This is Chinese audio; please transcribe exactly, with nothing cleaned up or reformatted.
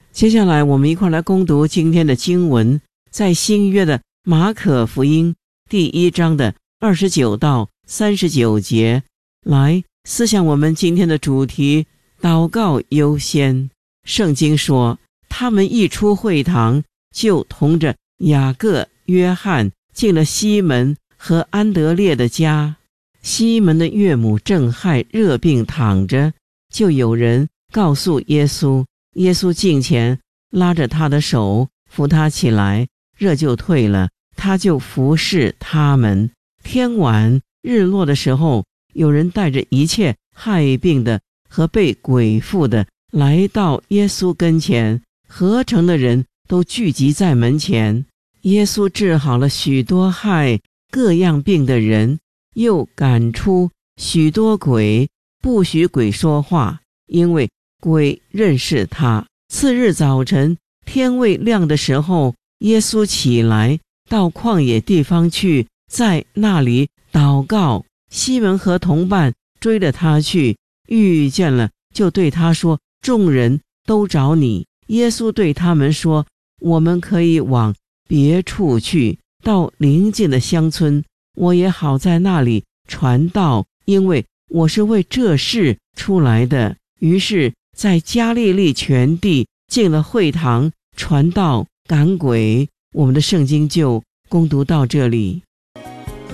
接下来我们一块来攻读今天的经文，在新约的马可福音第一章的二十九到三十九节，来思想我们今天的主题：祷告优先。圣经说，他们一出会堂，就同着雅各、约翰进了西门和安德烈的家。西门的岳母正害热病躺着，就有人告诉耶稣，耶稣近前拉着他的手，扶他起来，热就退了，他就服侍他们。天晚日落的时候，有人带着一切害病的和被鬼附的来到耶稣跟前，合城的人都聚集在门前。耶稣治好了许多害各样病的人，又赶出许多鬼，不许鬼说话，因为鬼认识他。次日早晨，天未亮的时候，耶稣起来到旷野地方去，在那里祷告。西门和同伴追着他去，遇见了，就对他说，众人都找你。耶稣对他们说，我们可以往别处去，到邻近的乡村，我也好在那里传道，因为我是为这事出来的。于是在加利利全地进了会堂，传道赶鬼。我们的圣经就攻读到这里。